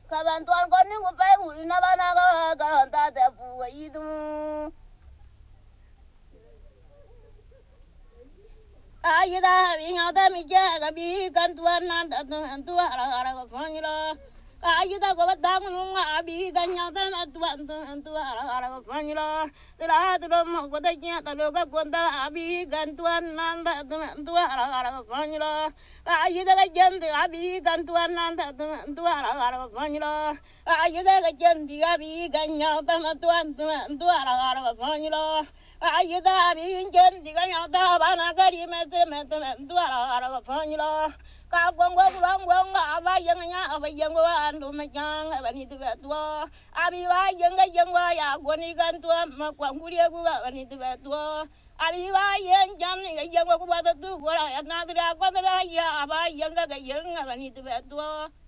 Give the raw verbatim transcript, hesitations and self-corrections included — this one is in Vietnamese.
kabantuan koni ngupai uli na bana ka karanta te puwa idu ayida binga ta mi ja ga bi kan tuan na ta tuan ara ara ka fanyilo ayida ko batang nunga abi ganya ta na tuan tuan ara ara ka fanyilo tira tu mo ko ta nya ta lo ka konta abi gan tuan na ta tuan ara ara ka fanyilo ayida ka jende abi gan tuan na ta tuan ara ara ka fanyilo ayida ka jende abi ganya ta na tuan tuan ara ara ka fanyilo ayida abi jende ganya ta bana gari me te me te tuan ara ka fanyilo ka gwang gwang gwang gwang aba yang nya aba yang wa andu ma jang aba ni tu tua abi wa yang ga yang wa ya goni gan tua ma kwang kuri gu aba ni tu tua abi wa yang jam ni ga yang wa ku ba tu ko la ya na tu da ko da ya aba yang ga ga yang aba ni tu tua